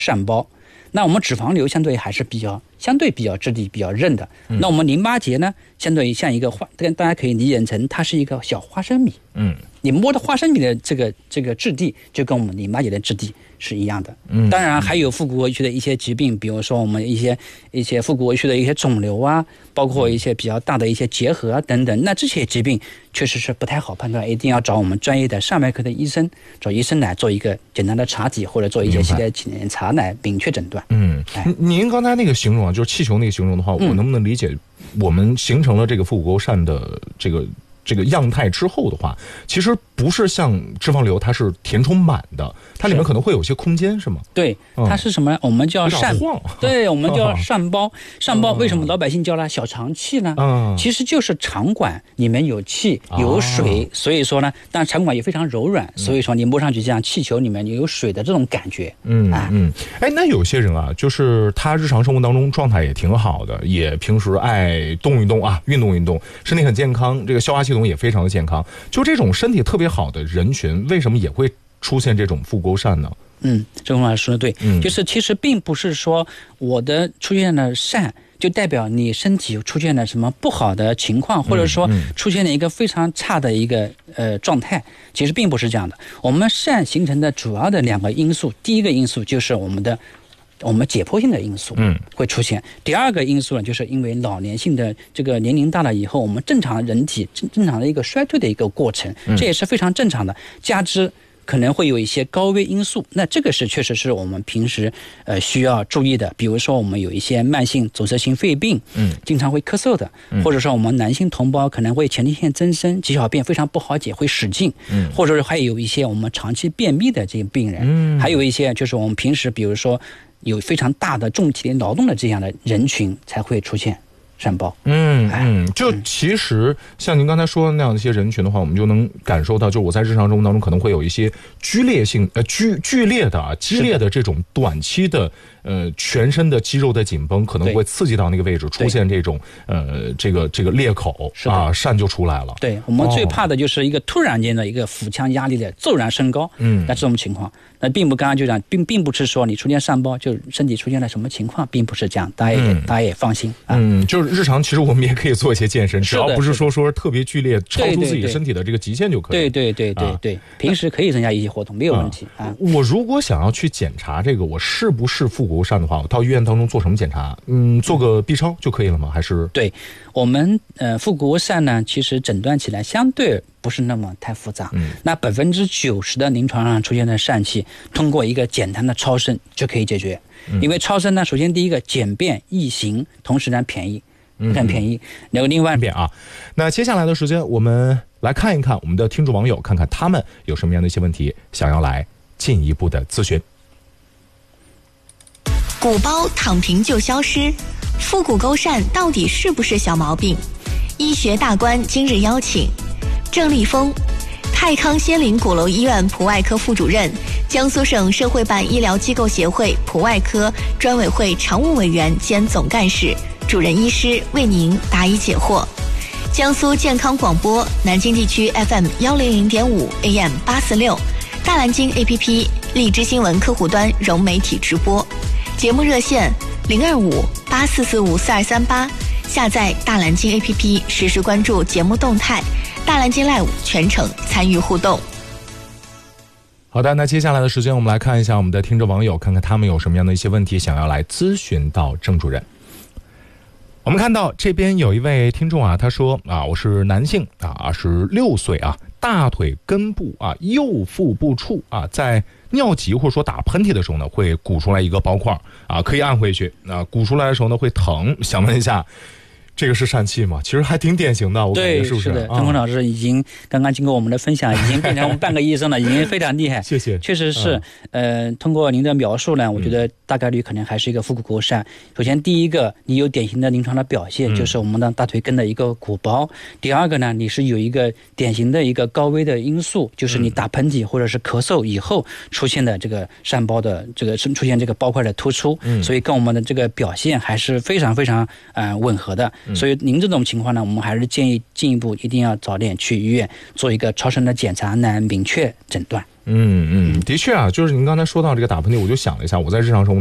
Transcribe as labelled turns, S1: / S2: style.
S1: 疝包。那我们脂肪瘤相对还是相对比较质地比较韧的。那我们淋巴结呢，相对于像一个大家可以理解成它是一个小花生米。你摸的花生米的这个质地，就跟我们淋巴结的质地是一样的。当然还有复古微区的一些疾病，比如说我们一些复古微区的一些肿瘤啊，包括一些比较大的一些结核啊等等。那这些疾病确实是不太好判断，一定要找我们专业的上外科的医生，找医生来做一个简单的查体或者做一些系列检查来明确诊断。
S2: 您刚才那个形容啊，就是气球那个形容的话，我能不能理解，我们形成了这个腹股沟疝的这个样态之后的话，其实不是像脂肪瘤它是填充满的，它里面可能会有些空间，是吗？
S1: 对，它是什么？我们叫疝，对，我们叫疝包。疝包为什么老百姓叫它小肠气呢？其实就是肠管里面有气有水，所以说呢，但肠管也非常柔软，所以说你摸上去像气球里面有水的这种感觉。
S2: 那有些人啊，就是他日常生活当中状态也挺好的，也平时爱动一动啊，运动，身体很健康，这个消化系统也非常的健康，就这种身体特别好的人群，为什么也会出现这种腹沟疝呢？
S1: 郑红老师说的对，就是其实并不是说我的出现了疝就代表你身体出现了什么不好的情况，或者说出现了一个非常差的一个状态，其实并不是这样的。我们疝形成的主要的两个因素，第一个因素就是我们解剖性的因素会出现，第二个因素呢，就是因为老年性的这个年龄大了以后，我们正常人体正常的一个衰退的一个过程，这也是非常正常的，加之可能会有一些高危因素，那这个确实是我们平时需要注意的。比如说我们有一些慢性阻塞性肺病，经常会咳嗽的，或者说我们男性同胞可能会前列腺增生，解小便非常不好解，会使劲，或者还有一些我们长期便秘的这些病人，还有一些就是我们平时比如说有非常大的重体力劳动的这样的人群才会出现疝包。
S2: 就其实像您刚才说的那样的一些人群的话，我们就能感受到，就我在日常生活当中可能会有一些剧烈的激烈的这种短期的全身的肌肉的紧绷，可能会刺激到那个位置，出现这种这个裂口啊，疝就出来了。
S1: 对，我们最怕的就是一个突然间的一个腹腔压力的骤然升高。那这种情况，那并不刚刚就讲，并不是说你出现疝包就身体出现了什么情况，并不是这样，大家也放心啊。
S2: 就是日常其实我们也可以做一些健身，只要不是说特别剧烈，超出自己身体的这个极限就可以。
S1: 对，平时可以增加一些活动，没有问题啊。
S2: 我如果想要去检查这个我是不是腹股沟疝的话，我到医院当中做什么检查？做个 B 超就可以了吗？还是？对，
S1: 我们腹股沟疝呢，其实诊断起来相对不是那么太复杂。那90%的临床上出现的疝气，通过一个简单的超声就可以解决。因为超声呢，首先第一个简便易行，同时呢便宜，很便宜。然后另外
S2: 便啊，那接下来的时间我们来看一看我们的听众网友，看看他们有什么样的一些问题想要来进一步的咨询。
S3: 鼓包躺平就消失，腹股沟疝到底是不是小毛病？医学大观今日邀请郑立峰，泰康仙林鼓楼医院普外科副主任，江苏省社会办医疗机构协会普外科专委会常务委员兼总干事、主任医师为您答疑解惑。江苏健康广播南京地区 FM 100.5 AM 846，大蓝鲸 APP 荔枝新闻客户端融媒体直播。节目热线025-8445-4238，下载大蓝鲸 APP 实时关注节目动态，大蓝鲸 Live 全程参与互动。
S2: 好的，那接下来的时间我们来看一下我们的听众网友，看看他们有什么样的一些问题想要来咨询到郑主任。我们看到这边有一位听众啊，他说我是男性26岁大腿根部右腹部处在尿急或者说打喷嚏的时候呢，会鼓出来一个包块可以按回去。鼓出来的时候呢会疼，想问一下，这个是疝气吗？其实还挺典型的，我感觉是不是？
S1: 对，是的，郑红老师已经刚刚经过我们的分享，已经变成我们半个医生了，已经非常厉害。
S2: 谢谢。
S1: 确实是，通过您的描述呢，我觉得大概率可能还是一个腹股沟疝。首先，第一个，你有典型的临床的表现，就是我们的大腿根的一个鼓包；第二个呢，你是有一个典型的一个高危的因素，就是你打喷嚏或者是咳嗽以后出现的这个疝包的出现这个包块的突出，所以跟我们的这个表现还是非常非常吻合的。所以您这种情况呢，我们还是建议进一步一定要早点去医院做一个超声的检查来明确诊断。
S2: 的确啊，就是您刚才说到这个打喷嚏，我就想了一下，我在日常生活